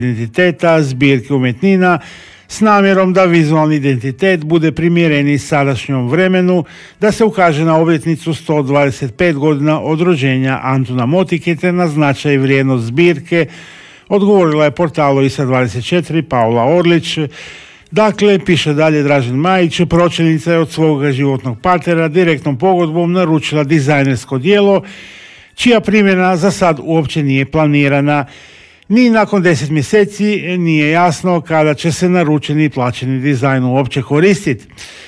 identiteta zbirke umjetnina s namjerom da vizualni identitet bude primjereniji sadašnjom vremenu, da se ukaže na obljetnicu 125 godina od rođenja Antuna Motike te na značaj i vrijednost zbirke, odgovorila je portalu ISA24 Paula Orlić. Dakle, piše dalje Dražen Majić, pročelnica je od svoga životnog partnera direktnom pogodbom naručila dizajnersko djelo, čija primjena za sad uopće nije planirana. Ni nakon 10 mjeseci nije jasno kada će se naručeni i plaćeni dizajn uopće koristiti.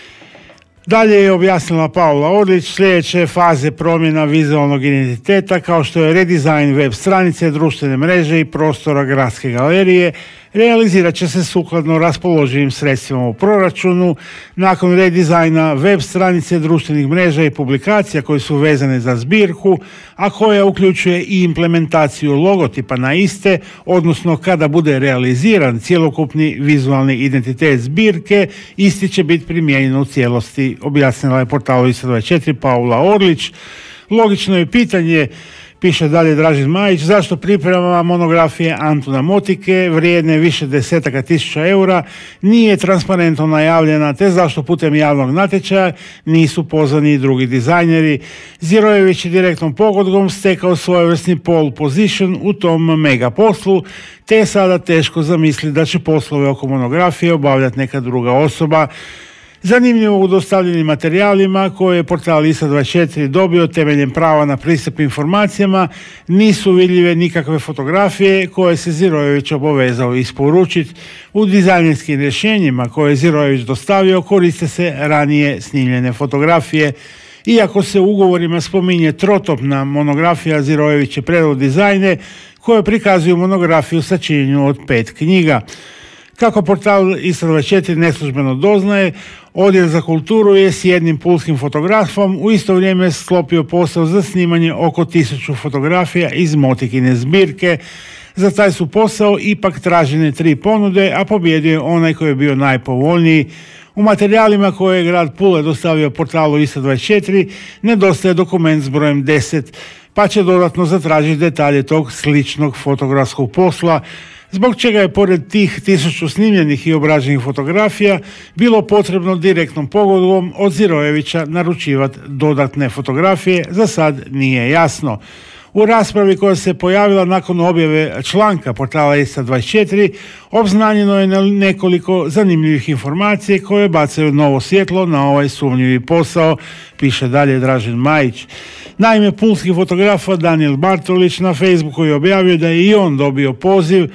Dalje je objasnila Paula Orlić sljedeće faze promjena vizualnog identiteta, kao što je redizajn web stranice, društvene mreže i prostora gradske galerije, realizirat će se sukladno raspoloživim sredstvima u proračunu. Nakon redizajna web stranice, društvenih mreža i publikacija koje su vezane za zbirku, a koja uključuje i implementaciju logotipa na iste, odnosno kada bude realiziran cjelokupni vizualni identitet zbirke, isti će biti primijenjen u cijelosti, objasnila je portalu ISA24 Paula Orlić. Logično je pitanje, piše dalje Dražen Majić, zašto priprema monografije Antuna Motike vrijedne više desetaka tisuća eura nije transparentno najavljena, te zašto putem javnog natječaja nisu pozvani drugi dizajneri. Zirojević je direktnom pogodbom stekao svojevrsni pole position u tom mega poslu, te je sada teško zamisliti da će poslove oko monografije obavljati neka druga osoba. Zanimljivo, u dostavljenim materijalima koje je portal ISA24 dobio temeljem prava na pristup informacijama nisu vidljive nikakve fotografije koje se Zirojević obavezao isporučiti. U dizajnerskim rješenjima koje je Zirojević dostavio koriste se ranije snimljene fotografije. Iako se u ugovorima spominje trotopna monografija, Zirojević je predao dizajne koje prikazuju monografiju sačinjenu od 5 knjiga. Kako portal ISA24 neslužbeno doznaje, Odjel za kulturu je s jednim pulskim fotografom u isto vrijeme sklopio posao za snimanje oko 1000 fotografija iz Motikine zbirke. Za taj su posao ipak tražene 3 ponude, a pobijedio je onaj koji je bio najpovoljniji. U materijalima koje je grad Pule dostavio portalu ISA24 nedostaje dokument s brojem 10, pa će dodatno zatražiti detalje tog sličnog fotografskog posla, zbog čega je pored tih 1000 snimljenih i obrađenih fotografija bilo potrebno direktnom pogodbom od Zirojevića naručivati dodatne fotografije, za sad nije jasno. U raspravi koja se pojavila nakon objave članka portala ISA24 obznanjeno je nekoliko zanimljivih informacija koje bacaju novo svjetlo na ovaj sumnjivi posao, piše dalje Dražen Majić. Naime, pulski fotograf Daniel Bartolić na Facebooku je objavio da je i on dobio poziv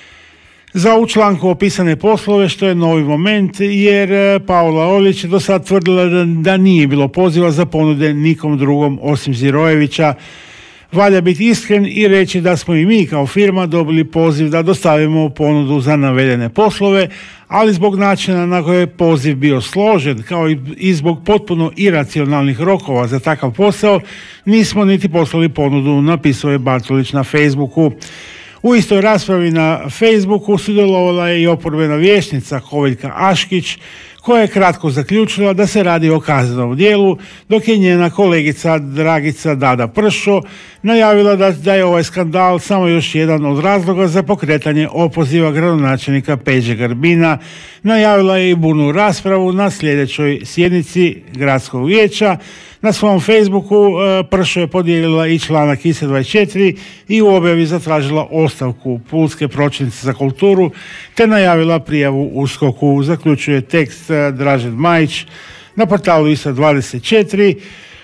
za u članku opisane poslove, što je novi moment, jer Paula Orlić je do sad tvrdila da nije bilo poziva za ponude nikom drugom osim Zirojevića. Valja biti iskren i reći da smo i mi kao firma dobili poziv da dostavimo ponudu za navedene poslove, ali zbog načina na koji je poziv bio složen, kao i zbog potpuno iracionalnih rokova za takav posao, nismo niti poslali ponudu, napisao je Bartolić na Facebooku. U istoj raspravi na Facebooku sudjelovala je i oporbena vijećnica Koveljka Aškić, koja je kratko zaključila da se radi o kaznenom djelu, dok je njena kolegica Dragica Dada Pršo najavila da je ovaj skandal samo još jedan od razloga za pokretanje opoziva gradonačelnika Peđe Grbina. Najavila je i burnu raspravu na sljedećoj sjednici gradskog vijeća. Na svom Facebooku Pršo je podijelila i članak ISA24 i u objavi zatražila ostavku pulske pročelnice za kulturu te najavila prijavu USKOK-u, zaključuje tekst Dražen Majić na portalu ISA24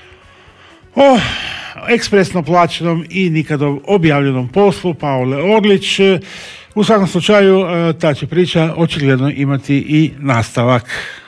o ekspresno plaćenom i nikad objavljenom poslu Paule Orlić. U svakom slučaju ta će priča očigledno imati i nastavak.